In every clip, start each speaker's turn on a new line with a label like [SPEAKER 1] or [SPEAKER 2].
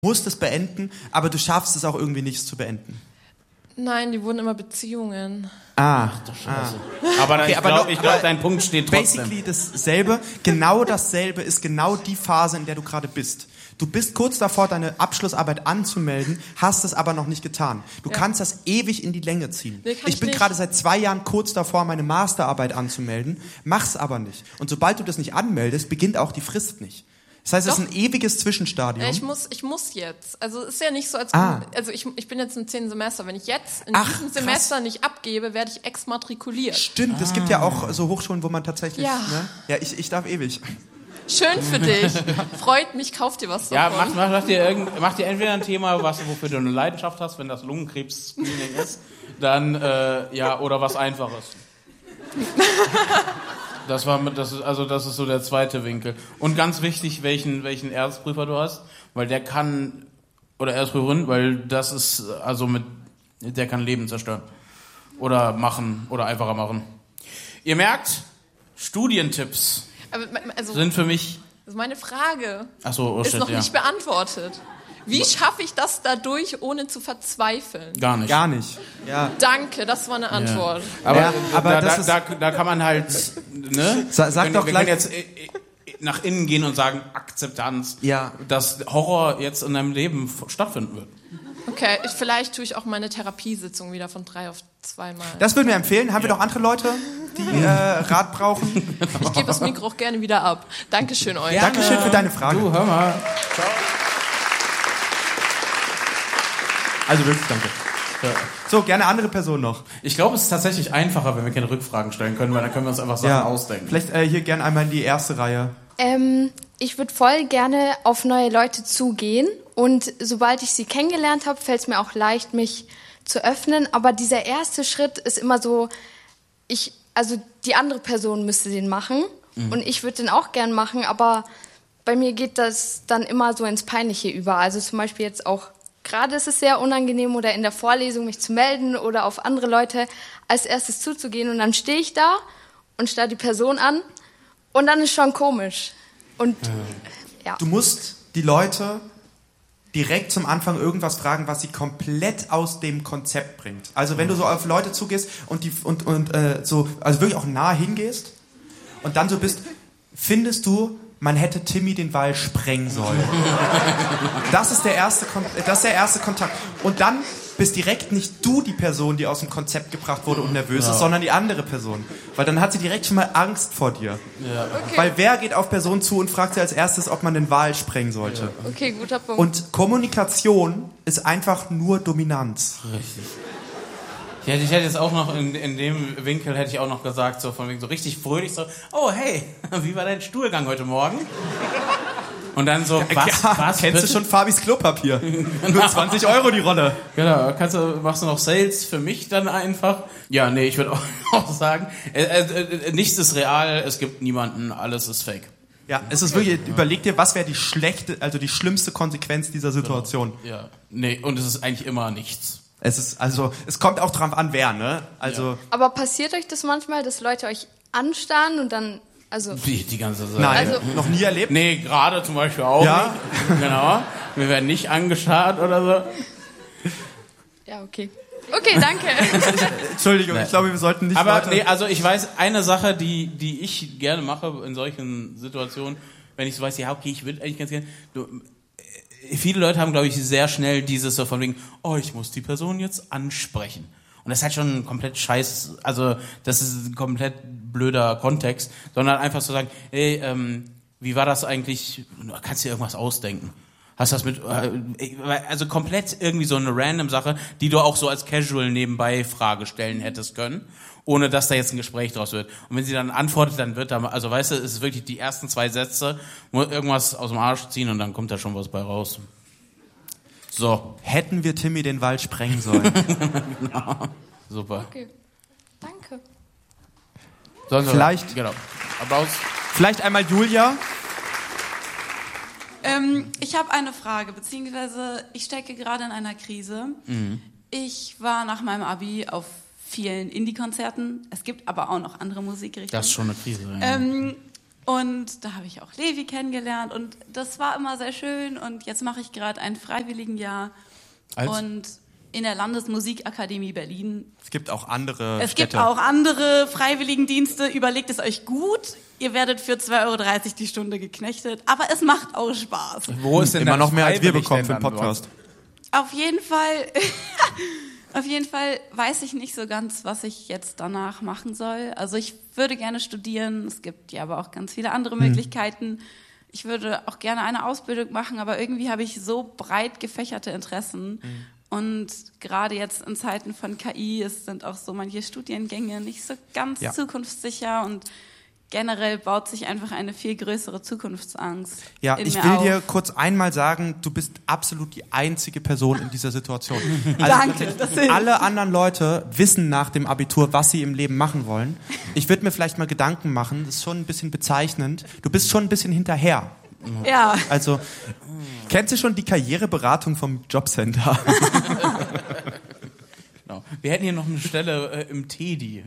[SPEAKER 1] musst es beenden, aber du schaffst es auch irgendwie nicht, es zu beenden.
[SPEAKER 2] Nein, die wurden immer Beziehungen.
[SPEAKER 1] Aber
[SPEAKER 3] ich glaube, dein Punkt steht trotzdem.
[SPEAKER 1] Basically dasselbe, genau dasselbe ist genau die Phase, in der du gerade bist. Du bist kurz davor, deine Abschlussarbeit anzumelden, hast es aber noch nicht getan. Du kannst das ewig in die Länge ziehen.
[SPEAKER 2] Nee,
[SPEAKER 1] ich bin gerade seit 2 Jahren kurz davor, meine Masterarbeit anzumelden, mach's aber nicht. Und sobald du das nicht anmeldest, beginnt auch die Frist nicht. Das heißt, es ist ein ewiges Zwischenstadium.
[SPEAKER 2] Ich muss jetzt. Also es ist ja nicht so, als also ich bin jetzt im 10. Semester. Wenn ich jetzt in diesem Semester nicht abgebe, werde ich exmatrikuliert.
[SPEAKER 1] Stimmt, es gibt ja auch so Hochschulen, wo man tatsächlich...
[SPEAKER 2] Ja,
[SPEAKER 1] ne? Ja, ich darf ewig.
[SPEAKER 2] Schön für dich. Freut mich, kauf dir was davon.
[SPEAKER 3] Ja, mach dir entweder ein Thema, wofür du eine Leidenschaft hast, wenn das Lungenkrebs-Screening ist, dann, oder was Einfaches. Das ist so der zweite Winkel. Und ganz wichtig, welchen Erstprüfer du hast, weil der kann, oder Erstprüferin, weil das ist, der kann Leben zerstören. Oder machen, oder einfacher machen. Ihr merkt, Studientipps sind für mich...
[SPEAKER 2] Das ist meine Frage.
[SPEAKER 3] Ist
[SPEAKER 2] noch nicht beantwortet. Wie schaffe ich das dadurch, ohne zu verzweifeln?
[SPEAKER 3] Gar nicht.
[SPEAKER 1] Ja.
[SPEAKER 2] Danke, das war eine Antwort.
[SPEAKER 3] Ja. Aber da kann man halt, ne?
[SPEAKER 1] Sag doch gleich.
[SPEAKER 3] Wir können jetzt nach innen gehen und sagen, Akzeptanz, dass Horror jetzt in deinem Leben stattfinden wird.
[SPEAKER 2] Okay, vielleicht tue ich auch meine Therapiesitzung wieder von 3 auf 2 Mal.
[SPEAKER 1] Das würden wir empfehlen. Haben wir noch andere Leute, die Rat brauchen?
[SPEAKER 2] Ich gebe das Mikro auch gerne wieder ab. Dankeschön euch.
[SPEAKER 1] Dankeschön für deine Frage.
[SPEAKER 3] Du, hör mal.
[SPEAKER 1] Ciao. Also wirklich, danke. Ja. So, gerne andere Person noch.
[SPEAKER 3] Ich glaube, es ist tatsächlich einfacher, wenn wir keine Rückfragen stellen können, weil dann können wir uns einfach Sachen ausdenken.
[SPEAKER 1] Vielleicht hier gerne einmal in die erste Reihe.
[SPEAKER 4] Ich würde voll gerne auf neue Leute zugehen und sobald ich sie kennengelernt habe, fällt es mir auch leicht, mich zu öffnen. Aber dieser erste Schritt ist immer so, die andere Person müsste den machen und ich würde den auch gern machen, aber bei mir geht das dann immer so ins Peinliche über. Also zum Beispiel jetzt auch, gerade ist es sehr unangenehm oder in der Vorlesung mich zu melden oder auf andere Leute als erstes zuzugehen und dann stehe ich da und starre die Person an und dann ist schon komisch. Und
[SPEAKER 1] Du musst die Leute direkt zum Anfang irgendwas fragen, was sie komplett aus dem Konzept bringt. Also wenn du so auf Leute zugehst und wirklich auch nah hingehst und dann so bist, findest du, man hätte Timmy den Wall sprengen sollen. Das ist der erste Kontakt. Und dann bist direkt nicht du die Person, die aus dem Konzept gebracht wurde und nervös ist, sondern die andere Person. Weil dann hat sie direkt schon mal Angst vor dir. Ja. Okay. Weil wer geht auf Person zu und fragt sie als erstes, ob man den Wal sprengen sollte?
[SPEAKER 2] Ja. Okay, guter Punkt.
[SPEAKER 1] Und Kommunikation ist einfach nur Dominanz.
[SPEAKER 3] Richtig. Ich hätte jetzt auch noch in dem Winkel hätte ich auch noch gesagt, so von wegen so richtig fröhlich so, oh hey, wie war dein Stuhlgang heute Morgen? Und dann so, was
[SPEAKER 1] kennst du schon Fabis Klopapier? Nur 20 € die Rolle.
[SPEAKER 3] Genau, machst du noch Sales für mich dann einfach? Ja, nee, ich würde auch sagen, nichts ist real, es gibt niemanden, alles ist fake.
[SPEAKER 1] Ja, es ist wirklich, überleg dir, was wäre die schlimmste Konsequenz dieser Situation?
[SPEAKER 3] Genau. Ja, nee, und es ist eigentlich immer nichts.
[SPEAKER 1] Es kommt auch drauf an, wer, ne? Also.
[SPEAKER 4] Aber passiert euch das manchmal, dass Leute euch anstarren und dann,
[SPEAKER 3] Die ganze Sache.
[SPEAKER 1] Nein, noch nie erlebt?
[SPEAKER 3] Nee, gerade zum Beispiel auch nicht. Genau. Wir werden nicht angestarrt oder so.
[SPEAKER 4] Ja, okay. Okay, danke.
[SPEAKER 1] Entschuldigung, ich glaube, wir sollten nicht
[SPEAKER 3] also ich weiß, eine Sache, die ich gerne mache in solchen Situationen, wenn ich so weiß, ja, okay, ich würde eigentlich ganz gerne... Viele Leute haben, glaube ich, sehr schnell dieses so von wegen, oh, ich muss die Person jetzt ansprechen. Und das ist halt schon komplett scheiß, also das ist ein komplett blöder Kontext, sondern einfach so sagen, hey, wie war das eigentlich, kannst du dir irgendwas ausdenken? Hast du das mit, also komplett irgendwie so eine random Sache, die du auch so als Casual nebenbei Frage stellen hättest können, ohne dass da jetzt ein Gespräch draus wird. Und wenn sie dann antwortet, dann wird da, also weißt du, es ist wirklich die ersten 2 Sätze, muss irgendwas aus dem Arsch ziehen und dann kommt da schon was bei raus. So.
[SPEAKER 1] Hätten wir Timmy den Wald sprengen sollen.
[SPEAKER 3] Genau. Super.
[SPEAKER 4] Okay. Danke.
[SPEAKER 1] Vielleicht.
[SPEAKER 3] Genau. Applaus.
[SPEAKER 1] Vielleicht einmal Julia.
[SPEAKER 5] Ich habe eine Frage, beziehungsweise ich stecke gerade in einer Krise. Ich war nach meinem Abi auf vielen Indie-Konzerten. Es gibt aber auch noch andere Musikrichtungen.
[SPEAKER 3] Das ist schon eine Krise. Ja.
[SPEAKER 5] Und da habe ich auch Levi kennengelernt und das war immer sehr schön. Und jetzt mache ich gerade ein Freiwilligenjahr und in der Landesmusikakademie Berlin.
[SPEAKER 1] Es gibt auch andere
[SPEAKER 5] Es
[SPEAKER 1] Städte.
[SPEAKER 5] gibt auch andere Freiwilligendienste. Überlegt es euch gut. Ihr werdet für 2,30 Euro die Stunde geknechtet. Aber es macht auch Spaß.
[SPEAKER 3] Wo ist denn
[SPEAKER 1] Immer
[SPEAKER 3] dann
[SPEAKER 1] noch mehr als wir
[SPEAKER 3] freiwillig
[SPEAKER 1] bekommen für
[SPEAKER 3] denn
[SPEAKER 1] den
[SPEAKER 3] dann
[SPEAKER 1] Podcast.
[SPEAKER 5] Auf jeden Fall weiß ich nicht so ganz, was ich jetzt danach machen soll. Also ich würde gerne studieren. Es gibt ja aber auch ganz viele andere Möglichkeiten. Ich würde auch gerne eine Ausbildung machen, aber irgendwie habe ich so breit gefächerte Interessen. Und gerade jetzt in Zeiten von KI sind auch so manche Studiengänge nicht so ganz zukunftssicher und generell baut sich einfach eine viel größere Zukunftsangst.
[SPEAKER 1] Ja,
[SPEAKER 5] in
[SPEAKER 1] ich
[SPEAKER 5] mir
[SPEAKER 1] will
[SPEAKER 5] auf.
[SPEAKER 1] dir kurz einmal sagen, du bist absolut die einzige Person in dieser Situation. Also
[SPEAKER 5] Danke, das hilft.
[SPEAKER 1] alle anderen Leute wissen nach dem Abitur, was sie im Leben machen wollen. Ich würde mir vielleicht mal Gedanken machen, das ist schon ein bisschen bezeichnend. Du bist schon ein bisschen hinterher.
[SPEAKER 5] Ja.
[SPEAKER 1] Also, kennst du schon die Karriereberatung vom Jobcenter?
[SPEAKER 3] Genau. Wir hätten hier noch eine Stelle im Teddy.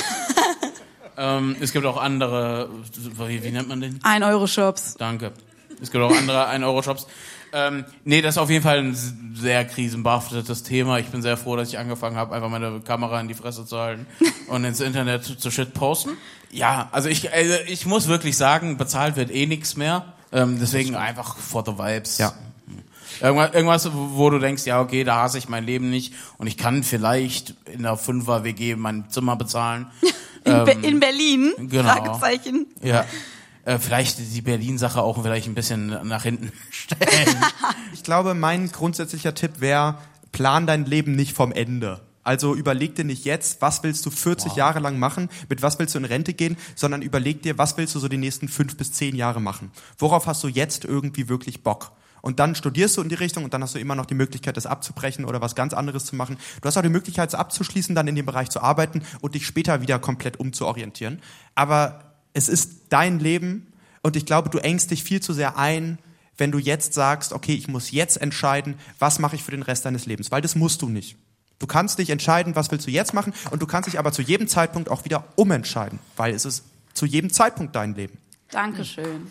[SPEAKER 3] Es gibt auch andere, wie nennt man den?
[SPEAKER 5] 1-Euro-Shops.
[SPEAKER 3] Danke. Es gibt auch andere 1-Euro-Shops. Nee, das ist auf jeden Fall ein sehr krisenbehaftetes Thema. Ich bin sehr froh, dass ich angefangen habe, einfach meine Kamera in die Fresse zu halten und ins Internet zu shit posten. Ja, also ich muss wirklich sagen, bezahlt wird eh nichts mehr. Deswegen einfach for the vibes.
[SPEAKER 1] Ja.
[SPEAKER 3] Irgendwas, wo du denkst, ja okay, da hasse ich mein Leben nicht und ich kann vielleicht in der 5er WG mein Zimmer bezahlen.
[SPEAKER 5] In Berlin?
[SPEAKER 3] Genau.
[SPEAKER 5] Fragezeichen.
[SPEAKER 3] Ja. Vielleicht die Berlin-Sache auch vielleicht ein bisschen nach hinten stellen.
[SPEAKER 1] Ich glaube, mein grundsätzlicher Tipp wäre, plan dein Leben nicht vom Ende. Also überleg dir nicht jetzt, was willst du 40 Jahre lang machen, mit was willst du in Rente gehen, sondern überleg dir, was willst du so die nächsten 5 bis 10 Jahre machen. Worauf hast du jetzt irgendwie wirklich Bock? Und dann studierst du in die Richtung und dann hast du immer noch die Möglichkeit, das abzubrechen oder was ganz anderes zu machen. Du hast auch die Möglichkeit, es abzuschließen, dann in dem Bereich zu arbeiten und dich später wieder komplett umzuorientieren. Aber es ist dein Leben und ich glaube, du engst dich viel zu sehr ein, wenn du jetzt sagst, okay, ich muss jetzt entscheiden, was mache ich für den Rest deines Lebens, weil das musst du nicht. Du kannst dich entscheiden, was willst du jetzt machen und du kannst dich aber zu jedem Zeitpunkt auch wieder umentscheiden, weil es ist zu jedem Zeitpunkt dein Leben.
[SPEAKER 5] Dankeschön.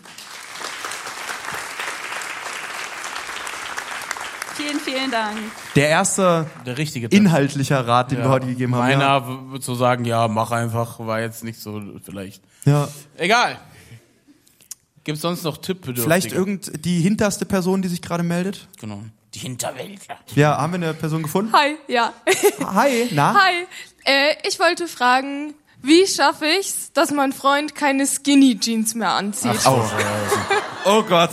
[SPEAKER 5] Vielen, vielen Dank.
[SPEAKER 1] Der erste
[SPEAKER 3] Der richtige Tipp.
[SPEAKER 1] inhaltlicher Rat, den wir heute gegeben haben.
[SPEAKER 3] Meiner zu sagen, ja, mach einfach, war jetzt nicht so vielleicht.
[SPEAKER 1] Ja.
[SPEAKER 3] Egal. Gibt's sonst noch Tippbedürftige?
[SPEAKER 1] Vielleicht die hinterste Person, die sich gerade meldet?
[SPEAKER 3] Genau. Die Hinterwäldler.
[SPEAKER 1] Ja, haben wir eine Person gefunden?
[SPEAKER 2] Hi, ja.
[SPEAKER 1] Hi, na?
[SPEAKER 2] Hi. Ich wollte fragen, wie schaffe ich's, dass mein Freund keine Skinny Jeans mehr anzieht?
[SPEAKER 1] Oh Gott.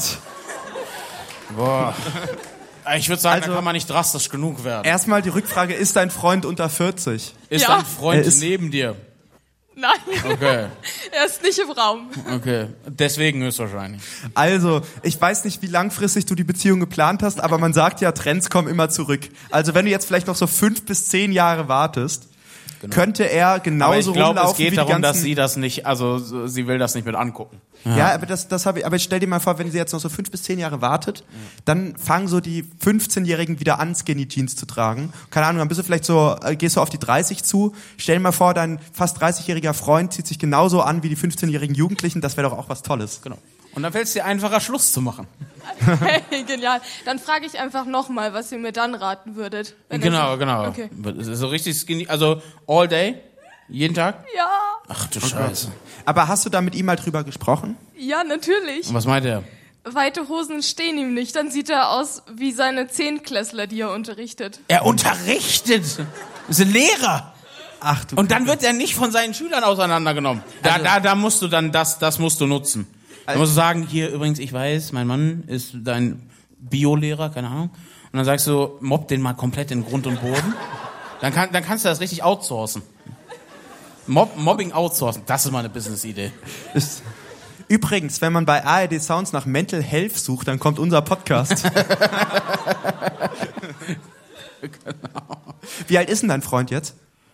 [SPEAKER 3] Boah. Ich würde sagen,
[SPEAKER 1] Also-
[SPEAKER 3] da kann man nicht drastisch genug werden.
[SPEAKER 1] Erstmal die Rückfrage, ist dein Freund unter 40?
[SPEAKER 3] Ist
[SPEAKER 2] Ja.
[SPEAKER 3] dein Freund
[SPEAKER 1] Er ist-
[SPEAKER 3] neben dir?
[SPEAKER 2] Nein,
[SPEAKER 3] Okay,
[SPEAKER 2] er ist nicht im Raum.
[SPEAKER 3] okay. Deswegen höchstwahrscheinlich.
[SPEAKER 1] Also, ich weiß nicht, wie langfristig du die Beziehung geplant hast, aber man sagt ja, Trends kommen immer zurück. Also wenn du jetzt vielleicht noch so 5 bis 10 Jahre wartest, könnte er
[SPEAKER 3] Aber
[SPEAKER 1] genauso
[SPEAKER 3] ich glaube, es
[SPEAKER 1] rumlaufen
[SPEAKER 3] geht
[SPEAKER 1] wie
[SPEAKER 3] darum,
[SPEAKER 1] die
[SPEAKER 3] dass
[SPEAKER 1] ganzen...
[SPEAKER 3] sie das nicht, also sie will das nicht mit angucken.
[SPEAKER 1] Ja, aber das habe ich, aber stell dir mal vor, wenn sie jetzt noch so 5 bis 10 Jahre wartet, dann fangen so die 15-Jährigen wieder an, Skinny Jeans zu tragen. Keine Ahnung, dann bist du vielleicht so, gehst du auf die 30 zu. Stell dir mal vor, dein fast 30-jähriger Freund zieht sich genauso an wie die 15-jährigen Jugendlichen. Das wäre doch auch was Tolles.
[SPEAKER 3] Genau. Und dann fällt es dir einfacher, Schluss zu machen.
[SPEAKER 2] Hey, genial. Dann frage ich einfach nochmal, was ihr mir dann raten würdet. wenn
[SPEAKER 3] Genau,
[SPEAKER 2] er-
[SPEAKER 3] genau.
[SPEAKER 2] Okay.
[SPEAKER 3] Es ist so richtig skinny, also all day, jeden Tag.
[SPEAKER 2] Ja,
[SPEAKER 3] Ach du Scheiße.
[SPEAKER 1] Aber hast du da mit ihm mal drüber gesprochen?
[SPEAKER 2] ja, natürlich.
[SPEAKER 3] Und was meint er?
[SPEAKER 2] Weite Hosen stehen ihm nicht, dann sieht er aus wie seine 10-Klässler, die er unterrichtet.
[SPEAKER 3] Er unterrichtet. Ist ein Lehrer.
[SPEAKER 1] Ach du.
[SPEAKER 3] Und dann wird er nicht von seinen Schülern auseinandergenommen. Da musst du dann das musst du nutzen. Da musst du sagen, hier übrigens, ich weiß, mein Mann ist dein Biolehrer, keine Ahnung. Und dann sagst du, mobb den mal komplett in Grund und Boden. Dann kannst du das richtig outsourcen. Mobbing outsourcen, das ist mal eine Business-Idee.
[SPEAKER 1] Übrigens, wenn man bei ARD Sounds nach Mental Health sucht, dann kommt unser Podcast. Genau. Wie alt ist denn dein Freund jetzt?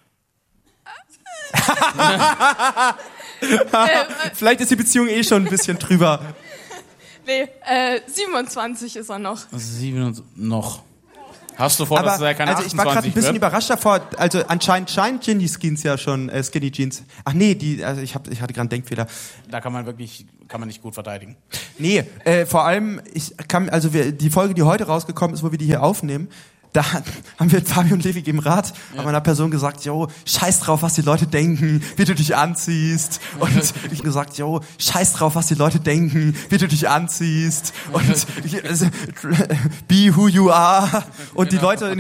[SPEAKER 1] Vielleicht ist die Beziehung eh schon ein bisschen drüber.
[SPEAKER 2] Nee, 27 ist er noch.
[SPEAKER 3] 7 noch. Hast du vor, dass er keine 28
[SPEAKER 1] ich war gerade ein bisschen
[SPEAKER 3] wird?
[SPEAKER 1] überrascht davor. Also anscheinend scheinen Skinny Jeans ja schon Skinny Jeans. Ach nee, ich hatte gerade einen Denkfehler.
[SPEAKER 3] Da kann man nicht gut verteidigen.
[SPEAKER 1] Nee, vor allem die Folge, die heute rausgekommen ist, wo wir die hier aufnehmen, da haben wir Fabi und Levi geben Rat, haben einer Person gesagt, jo, scheiß drauf, was die Leute denken, wie du dich anziehst. Und ich gesagt, jo, scheiß drauf, was die Leute denken, wie du dich anziehst. Und be who you are. Und die Leute